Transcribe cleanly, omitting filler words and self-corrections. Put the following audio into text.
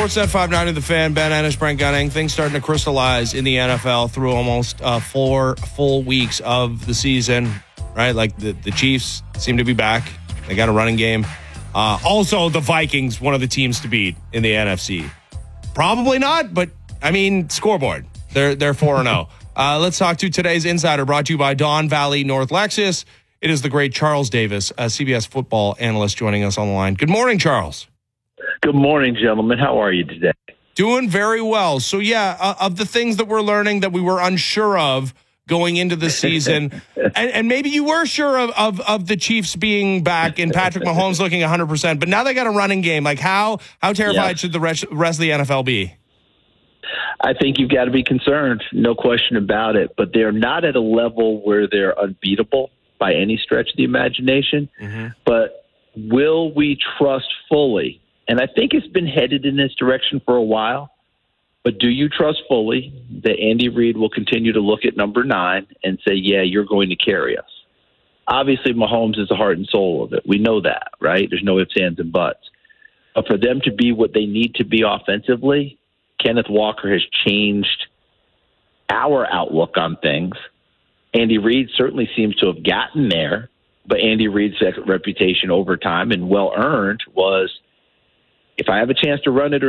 Sportsnet 590, The Fan, Ben Ennis, Brent Gunning. Things starting to crystallize in the NFL through almost 4 full weeks of the season, right? Like the Chiefs seem to be back. They got a running game. Also, the Vikings, one of the teams to beat in the NFC. Probably not, but, I mean, scoreboard. They're 4-0. Let's talk to today's Insider, brought to you by Don Valley North Lexus. It is the great Charles Davis, a CBS football analyst, joining us on the line. Good morning, Charles. Good morning, gentlemen. How are you today? Doing very well. So, of the things that we're learning that we were unsure of going into the season, and maybe you were sure of the Chiefs being back and Patrick Mahomes looking 100%, but now they got a running game. Like, how terrified should the rest of the NFL be? I think you've got to be concerned, no question about it, but they're not at a level where they're unbeatable by any stretch of the imagination. Mm-hmm. But will we trust fully? And I think it's been headed in this direction for a while. But do you trust fully that Andy Reid will continue to look at number 9 and say, yeah, you're going to carry us? Obviously, Mahomes is the heart and soul of it. We know that, right? There's no ifs, ands, and buts. But for them to be what they need to be offensively, Kenneth Walker has changed our outlook on things. Andy Reid certainly seems to have gotten there, but Andy Reid's reputation over time, and well-earned, was if I have a chance to run it or